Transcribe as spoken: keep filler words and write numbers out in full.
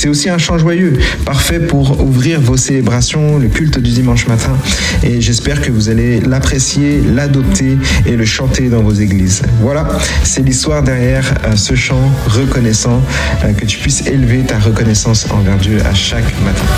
C'est aussi un chant joyeux, parfait pour ouvrir vos célébrations, le culte du dimanche matin. Et j'espère que vous allez l'apprécier, l'adopter et le chanter dans vos églises. Voilà, c'est l'histoire derrière euh, ce chant reconnaissant, euh, que tu puisses élever ta reconnaissance envers Dieu à chaque matin.